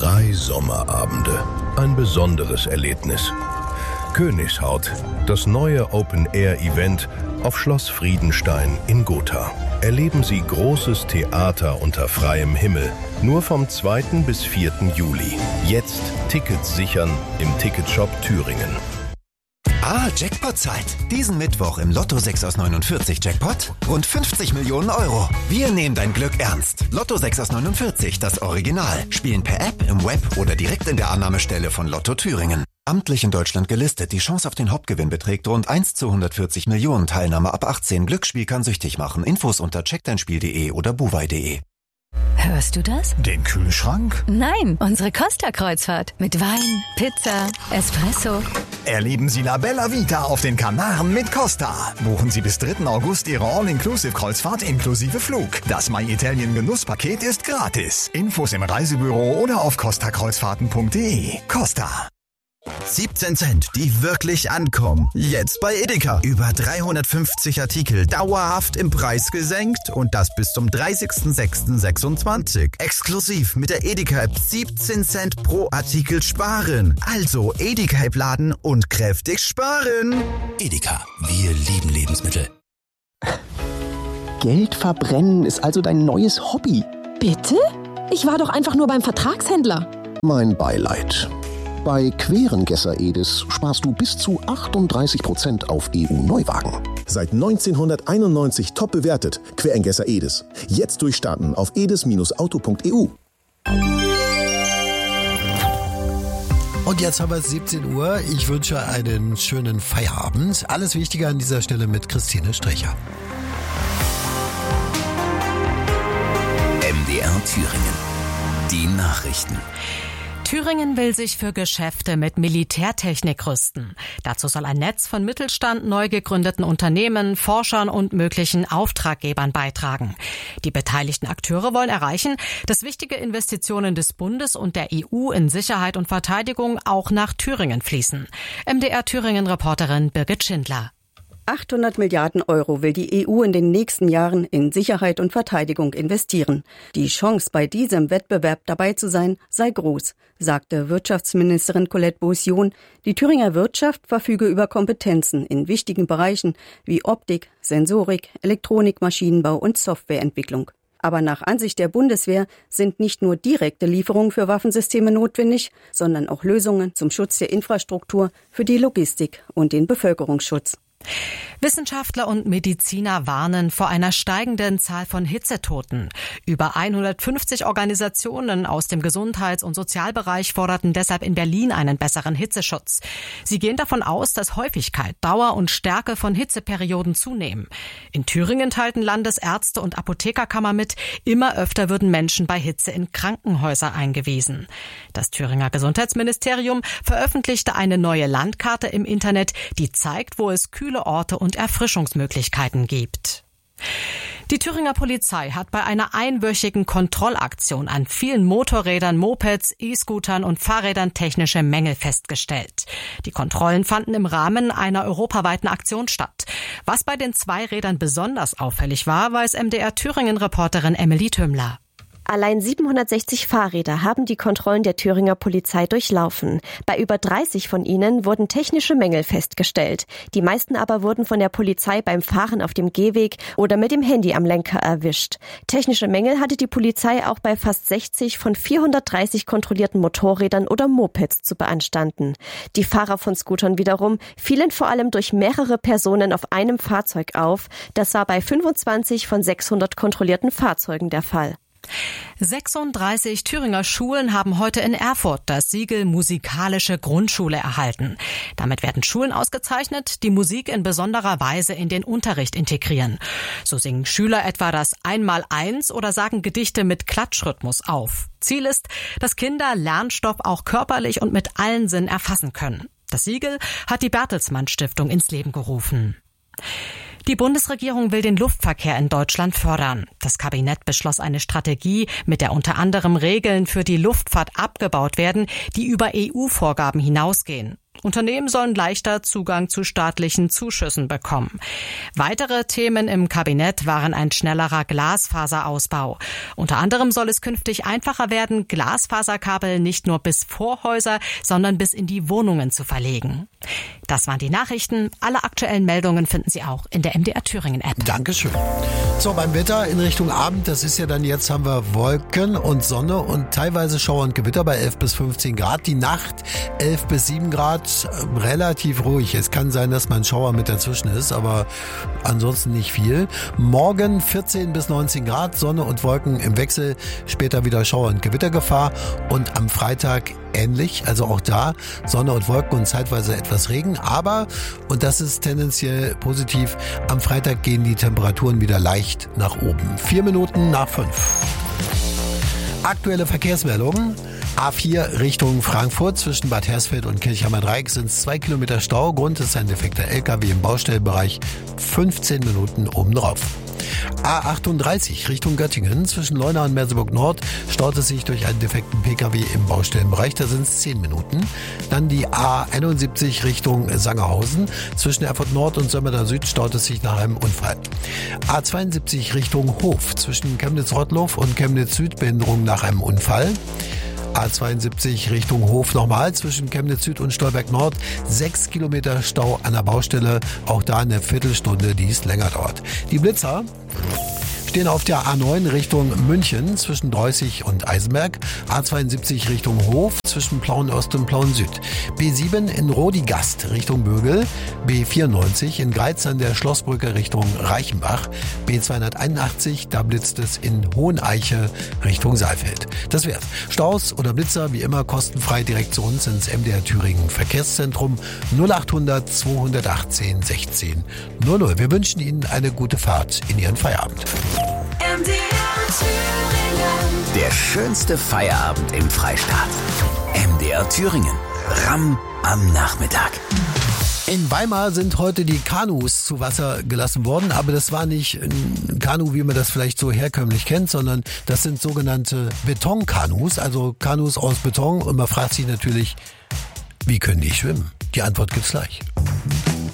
3 Sommerabende. Ein besonderes Erlebnis. Königshaut, das neue Open-Air-Event auf Schloss Friedenstein in Gotha. Erleben Sie großes Theater unter freiem Himmel. Nur vom 2. bis 4. Juli. Jetzt Tickets sichern im Ticketshop Thüringen. Jackpot-Zeit. Diesen Mittwoch im Lotto 6 aus 49 Jackpot rund 50 Millionen Euro. Wir nehmen dein Glück ernst. Lotto 6 aus 49, das Original. Spielen per App, im Web oder direkt in der Annahmestelle von Lotto Thüringen. Amtlich in Deutschland gelistet. Die Chance auf den Hauptgewinn beträgt rund 1 zu 140 Millionen. Teilnahme ab 18. Glücksspiel kann süchtig machen. Infos unter checkdeinspiel.de oder buwei.de. Hörst du das? Den Kühlschrank? Nein, unsere Costa-Kreuzfahrt. Mit Wein, Pizza, Espresso. Erleben Sie La Bella Vita auf den Kanaren mit Costa. Buchen Sie bis 3. August Ihre All-Inclusive-Kreuzfahrt inklusive Flug. Das My Italien Genusspaket ist gratis. Infos im Reisebüro oder auf costakreuzfahrten.de. Costa. 17 Cent, die wirklich ankommen. Jetzt bei Edeka. Über 350 Artikel dauerhaft im Preis gesenkt und das bis zum 30.06.26. Exklusiv mit der Edeka-App 17 Cent pro Artikel sparen. Also Edeka-App laden und kräftig sparen. Edeka, wir lieben Lebensmittel. Geld verbrennen ist also dein neues Hobby. Bitte? Ich war doch einfach nur beim Vertragshändler. Mein Beileid. Bei Querengesser Edis sparst du bis zu 38% auf EU-Neuwagen. Seit 1991 top bewertet. Querengesser Edis. Jetzt durchstarten auf edis-auto.eu. Und jetzt haben wir 17 Uhr. Ich wünsche einen schönen Feierabend. Alles Wichtige an dieser Stelle mit Christine Strecher. MDR Thüringen. Die Nachrichten. Thüringen will sich für Geschäfte mit Militärtechnik rüsten. Dazu soll ein Netz von Mittelstand, neu gegründeten Unternehmen, Forschern und möglichen Auftraggebern beitragen. Die beteiligten Akteure wollen erreichen, dass wichtige Investitionen des Bundes und der EU in Sicherheit und Verteidigung auch nach Thüringen fließen. MDR Thüringen-Reporterin Birgit Schindler. 800 Milliarden Euro will die EU in den nächsten Jahren in Sicherheit und Verteidigung investieren. Die Chance, bei diesem Wettbewerb dabei zu sein, sei groß, sagte Wirtschaftsministerin Colette Beausion. Die Thüringer Wirtschaft verfüge über Kompetenzen in wichtigen Bereichen wie Optik, Sensorik, Elektronik, Maschinenbau und Softwareentwicklung. Aber nach Ansicht der Bundeswehr sind nicht nur direkte Lieferungen für Waffensysteme notwendig, sondern auch Lösungen zum Schutz der Infrastruktur, für die Logistik und den Bevölkerungsschutz. Wissenschaftler und Mediziner warnen vor einer steigenden Zahl von Hitzetoten. Über 150 Organisationen aus dem Gesundheits- und Sozialbereich forderten deshalb in Berlin einen besseren Hitzeschutz. Sie gehen davon aus, dass Häufigkeit, Dauer und Stärke von Hitzeperioden zunehmen. In Thüringen teilten Landesärzte und Apothekerkammer mit, immer öfter würden Menschen bei Hitze in Krankenhäuser eingewiesen. Das Thüringer Gesundheitsministerium veröffentlichte eine neue Landkarte im Internet, die zeigt, wo es kühle Orte und Erfrischungsmöglichkeiten gibt. Die Thüringer Polizei hat bei einer einwöchigen Kontrollaktion an vielen Motorrädern, Mopeds, E-Scootern und Fahrrädern technische Mängel festgestellt. Die Kontrollen fanden im Rahmen einer europaweiten Aktion statt. Was bei den Zweirädern besonders auffällig war, weiß MDR Thüringen-Reporterin Emily Tümmler. Allein 760 Fahrräder haben die Kontrollen der Thüringer Polizei durchlaufen. Bei über 30 von ihnen wurden technische Mängel festgestellt. Die meisten aber wurden von der Polizei beim Fahren auf dem Gehweg oder mit dem Handy am Lenker erwischt. Technische Mängel hatte die Polizei auch bei fast 60 von 430 kontrollierten Motorrädern oder Mopeds zu beanstanden. Die Fahrer von Scootern wiederum fielen vor allem durch mehrere Personen auf einem Fahrzeug auf. Das war bei 25 von 600 kontrollierten Fahrzeugen der Fall. 36 Thüringer Schulen haben heute in Erfurt das Siegel Musikalische Grundschule erhalten. Damit werden Schulen ausgezeichnet, die Musik in besonderer Weise in den Unterricht integrieren. So singen Schüler etwa das Einmaleins oder sagen Gedichte mit Klatschrhythmus auf. Ziel ist, dass Kinder Lernstoff auch körperlich und mit allen Sinnen erfassen können. Das Siegel hat die Bertelsmann Stiftung ins Leben gerufen. Die Bundesregierung will den Luftverkehr in Deutschland fördern. Das Kabinett beschloss eine Strategie, mit der unter anderem Regeln für die Luftfahrt abgebaut werden, die über EU-Vorgaben hinausgehen. Unternehmen sollen leichter Zugang zu staatlichen Zuschüssen bekommen. Weitere Themen im Kabinett waren ein schnellerer Glasfaserausbau. Unter anderem soll es künftig einfacher werden, Glasfaserkabel nicht nur bis vor Häuser, sondern bis in die Wohnungen zu verlegen. Das waren die Nachrichten. Alle aktuellen Meldungen finden Sie auch in der MDR Thüringen App. Dankeschön. So, beim Wetter in Richtung Abend, das ist ja dann jetzt, haben wir Wolken und Sonne und teilweise Schauer und Gewitter bei 11 bis 15 Grad. Die Nacht 11 bis 7 Grad, relativ ruhig. Es kann sein, dass mal ein Schauer mit dazwischen ist, aber ansonsten nicht viel. Morgen 14 bis 19 Grad, Sonne und Wolken im Wechsel, später wieder Schauer- und Gewittergefahr und am Freitag ähnlich, also auch da Sonne und Wolken und zeitweise etwas Regen, aber, und das ist tendenziell positiv, am Freitag gehen die Temperaturen wieder leicht nach oben. 4 Minuten nach 5. Aktuelle Verkehrsmeldungen. A4 Richtung Frankfurt zwischen Bad Hersfeld und Kirchheimer Dreieck sind es 2 Kilometer Stau. Grund ist ein defekter LKW im Baustellenbereich. 15 Minuten obendrauf. A38 Richtung Göttingen zwischen Leuna und Merseburg Nord staut es sich durch einen defekten PKW im Baustellenbereich. Da sind es 10 Minuten. Dann die A71 Richtung Sangerhausen zwischen Erfurt Nord und Sömmerda Süd staut es sich nach einem Unfall. A72 Richtung Hof zwischen Chemnitz-Rottloff und Chemnitz Süd Behinderung nach einem Unfall. A72 Richtung Hof nochmal zwischen Chemnitz Süd und Stolberg Nord. 6 Kilometer Stau an der Baustelle. Auch da eine Viertelstunde, die es länger dauert. Die Blitzer stehen auf der A9 Richtung München zwischen Dreußig und Eisenberg, A72 Richtung Hof zwischen Plauen Ost und Plauen Süd, B7 in Rodigast Richtung Bögel, B94 in Greiz an der Schlossbrücke Richtung Reichenbach, B281, da blitzt es in Hoheneiche Richtung Saalfeld. Das wär's. Staus oder Blitzer wie immer kostenfrei direkt zu uns ins MDR Thüringen Verkehrszentrum 0800 218 16 00. Wir wünschen Ihnen eine gute Fahrt in Ihren Feierabend. Der schönste Feierabend im Freistaat. MDR Thüringen. Ramm am Nachmittag. In Weimar sind heute die Kanus zu Wasser gelassen worden, aber das war nicht ein Kanu, wie man das vielleicht so herkömmlich kennt, sondern das sind sogenannte Betonkanus, also Kanus aus Beton. Und man fragt sich natürlich, wie können die schwimmen? Die Antwort gibt's gleich.